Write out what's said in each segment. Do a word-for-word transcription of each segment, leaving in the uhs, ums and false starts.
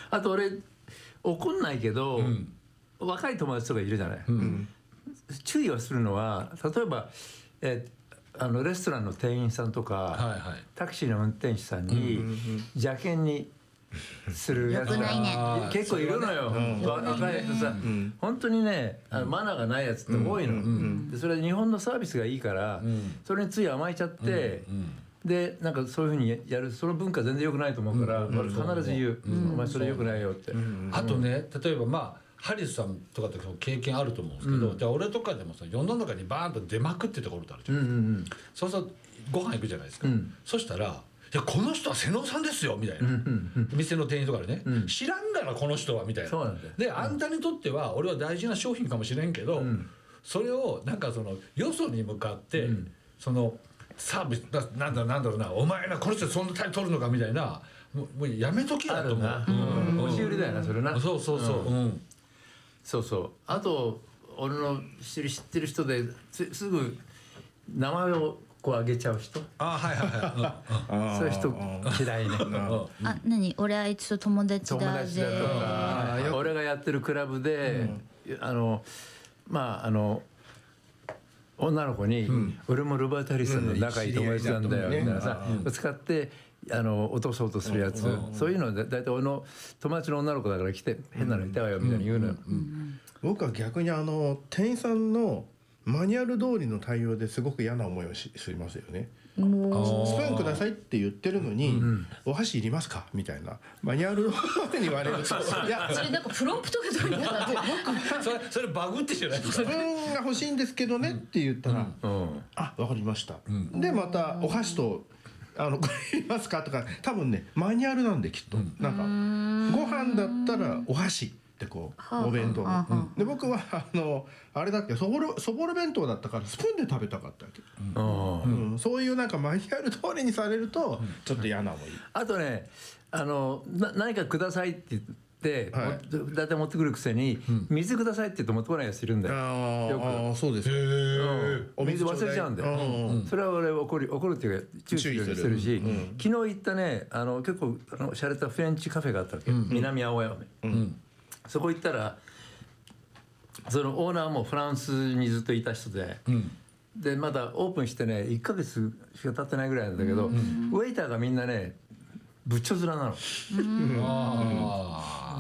あと俺怒んないけど、うん、若い友達とかいるじゃない、うん、注意はするのは例えば、えあのレストランの店員さんとか、はいはい、タクシーの運転手さんに、うんうん、邪険にするやつが結構いるのよ、若い人さ、うん、本当にねあのマナーがないやつって多いの、うんうん、でそれは日本のサービスがいいから、うん、それについ甘えちゃって、うんうん、でなんかそういうふうにやるその文化全然良くないと思うから、うんうん、必ず言う、うん、お前それ良くないよって、うんうん、 あとね例えばまあハリスさんとかって経験あると思うんですけど、うん、じゃあ俺とかでもさ世の中にバーンと出まくってところってあるじゃないですか、うんうんうん、そうするとご飯行くじゃないですか、うん、そしたらいやこの人は瀬能さんですよみたいな、うんうんうん、店の店員とかでね、うん、知らんがなこの人はみたいなそうなんだよで、うん、あんたにとっては俺は大事な商品かもしれんけど、うん、それをなんかそのよそに向かって、うん、そのサービスなんだなんだろうなお前らこの人そんなタイ取るのかみたいなもう、もうやめとけやと思う、 うんうん、押し売りだよなそれなそうそうそう、うんうん、 そうそうあと俺の知ってる人ですぐ名前をこう上げちゃう人あはいはいはいそういう人嫌いねあ何俺あいつと友達だ友達だとか俺がやってるクラブで、うん、あのまああの女の子に、うん、俺もロバート・ハリスさんの仲いい友達なんだよみたいなさ、うん、使ってあの落とそうとするやつ、うん、そういうのでだいたい俺の友達の女の子だから来て変なのいたわよみたいに言うのよ、うんうんうん、 僕は逆にあの店員さんのマニュアル通りの対応ですごく嫌な思いを し, しますよね。スプーンくださいって言ってるのに、うん、お箸いりますかみたいなマニュアルのまでに言われるといやそれなんかプロンプトがどうにかなそれそれバグってじゃないですか。 スプーンが欲しいんですけどねって言ったら、うんうん、あ分かりました、うん、でまたお箸とあのこれいりますかとか多分ねマニュアルなんできっと、うん、なんかご飯だったらお箸ってこうお弁当の、うん、で僕はあのあれだっけそぼろそぼろ弁当だったからスプーンで食べたかったわけ、うんうん、そういうなんかマニュアル通りにされるとちょっと嫌な思い、うん、 あとねあのな何かくださいって言って、はい、だいたい持ってくるくせに、うん、水くださいって言って持ってこないやついるんだよ。あよくあそうです、 うん、お水忘れちゃうんだよ、うん、それは俺怒る怒るっていうか注意するするし、うん、昨日行ったねあの結構あの洒落たフレンチカフェがあったわけ、うん、南青山に、うんうん、そこ行ったらそのオーナーもフランスにずっといた人で、うん、でまだオープンしてねいっかげつしか経ってないぐらいなんだけど、うん、ウェイターがみんなねぶっちょ面なの、うん、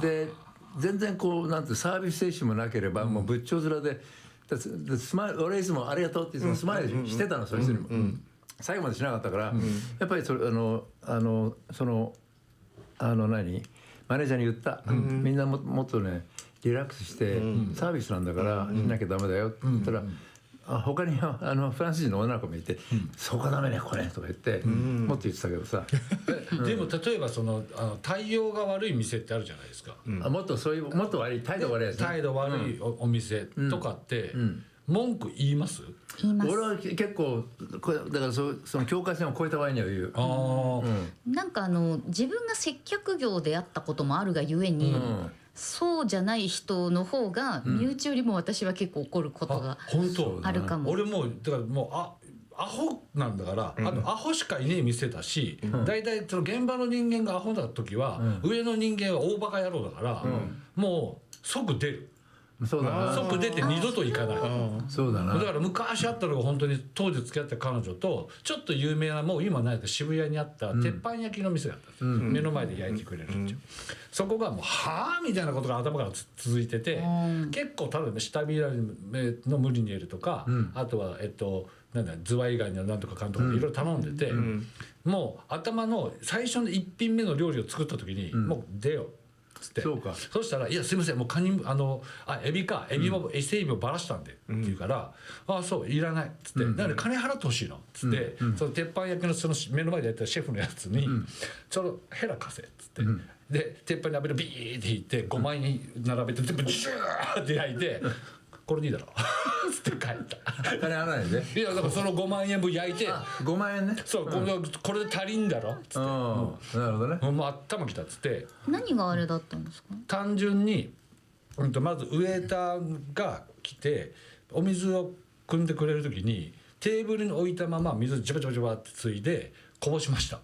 で全然こうなんてサービス精神もなければ、うん、もうぶっちょ面ででスマイル俺いつもありがとうっていつもスマイルしてたの、うん、そういう人にも、うん、最後までしなかったから、うん、やっぱりそれあのあのそのあの何マネージャーに言った、うん、みんな も, もっとねリラックスして、うん、サービスなんだからしなきゃダメだよって言ったら、うん、あ他にあのフランス人の女の子もいて、うん、そこダメねこれとか言って、うん、もっと言ってたけどさでも例えばそのあの対応が悪い店ってあるじゃないですか、うん、 あもっとそういうもっと悪い態度悪いやつ、ね、 態度悪い お,、うん、お店とかって、うんうん文句言います？ 言います。 俺は結構これだから そ, その境界線を越えた場合には言う。あ、 うん、なんかあの自分が接客業であったこともあるがゆえに、うん、そうじゃない人の方が身内よりも私は結構怒ることがあるかも。 うん、俺もだからもうあアホなんだから、うん、あとアホしかいねえ店だし、うん、だいたいその現場の人間がアホだ時は、うん、上の人間は大バカ野郎だから、うん、もう即出る。 そうだな即出て二度と行かない。 そうだな。 だから昔あったのが本当に当時付き合った彼女とちょっと有名なもう今ないけど渋谷にあった鉄板焼きの店だったんです、うん、目の前で焼いてくれるんですよ、うん、そこがもうはぁみたいなことが頭から続いてて、うん、結構ただ下ビラのムリニエルとか、うん、あとはえっとなんだズワイガニのなんとかかんとかいろいろ頼んでて、うん、もう頭の最初の一品目の料理を作った時に、うん、もう出よつってそうかそしたら「いやすいませんもうカニあのあエビかエビも、うん、伊勢エビをばらしたんで」って言うから「ああそういらない」っつって「うん、だから金払ってほしいの」っつって、うん、その鉄板焼きのその目の前でやったシェフのやつに「うん、ちょっとヘラ貸せ」っつって、うん、で鉄板に油ビーって引いてごまいに並べて全部ジューって焼いて「これでいいだろ」つって帰った金払わないでいやだからそのごまんえんぶん焼いてごまんえんねそう、うん、これこれで足りんだろっつってもうなるほどねもう頭きたっつって何があれだったんですか単純に、うん、とまずウエーターが来てお水を汲んでくれる時にテーブルに置いたまま水ジャバジャバジャバってついでこぼしました